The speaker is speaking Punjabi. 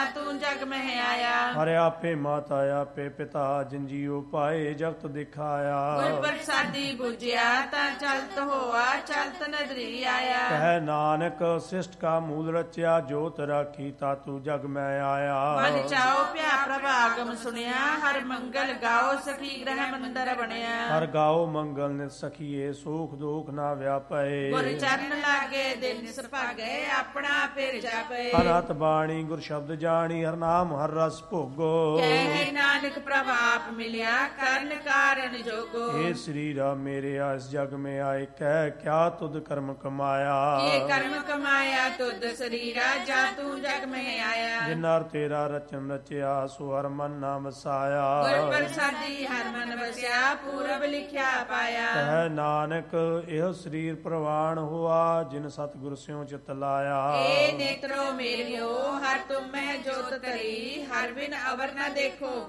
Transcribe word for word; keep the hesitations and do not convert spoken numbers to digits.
ਤੂੰ ਜਗ ਮਹਿ ਆਇਆ। ਹਰਿ ਆਪੇ ਮਾਤਾ ਆਪੇ ਪਿਤਾ ਜਿਨ ਜੀਉ ਪਾਏ ਜਗਤ ਦਿਖਾਇਆ। ਗੁਰ ਪ੍ਰਸਾਦੀ ਬੁਝਿਆ ਤਾਂ ਚਲਤ ਹੋਆ ਚਲਤ ਨਦਰੀ ਆਇਆ। ਕਹਿ ਨਾਨਕ ਸਿਸ਼ਟ ਕਾ ਮੂਲ ਰਚਿਆ ਜੋਤ ਰਾਖੀ ਤਾ ਤੂੰ ਜਗ ਮੈਂ ਆਇਆ। ਮਨ ਚਾਓ ਪਿਆ ਪ੍ਰਭਾਗਮ ਸੁਣਿਆ ਹਰ ਮੰਗਲ ਗਾਓ ਸਖੀ ਗ੍ਰਹਿ ਮੰਦਰ ਬਣਿਆ। ਹਰ ਗਾਓ ਮੰਗਲ ਨਿਤ ਸਖੀਏ ਸੂਖ ਦੁਖ ਨਾ ਵਿਆਪੇ। ਗੁਰ ਚਰਨ ਲਾਗੇ ਦਿਨ ਸੁਭਾਗੇ ਆਪਣਾ ਫਿਰ ਜਾਪੇ। ਅਨਹਤ ਬਾਣੀ ਗੁਰ ਸ਼ਬਦ ਜਾਣੀ ਹਰ ਨਾਮ ਹਰ ਰਸ ਭੋਗੋ। ਕਹਿ ਨਾਨਕ ਪ੍ਰਭ ਆਪ ਮਿਲਿਆ ਕਰਨ ਕਾਰਨ ਜੋਗੋ। ਇਹ ਸਰੀਰਾ ਮੇਰੇ ਇਸ ਜਗ ਮੈਂ ਆਏ ਕਹਿ ਕਿਆ ਤੁਧ ਕਰਮ ਕਮਾਇਆ। ਇਹ ਕਰਮ ਕਮਾਇਆ ਤੁਧ ਸਰੀਰਾ ਜਾ ਤੂੰ ਜਗ ਮਹਿ ਆਇਆ। ਜਿਨ੍ਹਾਂ ਤੇਰਾ ਰਚਨ ਰਚਿਆ ਸੋ ਹਰ ਮਨ ਨਾਮ ਵਸਾਇਆ। ਗੁਰ ਪ੍ਰਸਾਦੀ ਹਰ ਮਨ ਵਸਿਆ ਪੂਰਬ ਲਿਖਿਆ ਪਾਇਆ। ਕਹਿ ਨਾਨਕ ਇਹ ਸਰੀਰ ਪ੍ਰਵਾਨ ਹੋਆ ਜਿਨ ਸਤਿਗੁਰ ਸਿਉ ਚਿਤ ਲਾਇਆ। ਏ ਨੇਤਰੋ ਮੇਰਿਓ ਹਰ ਤੁਮੈ ਜੋਤ ਤਰੀ ਹਰ ਬਿਨ ਅਵਰ ਨ ਦੇਖੋ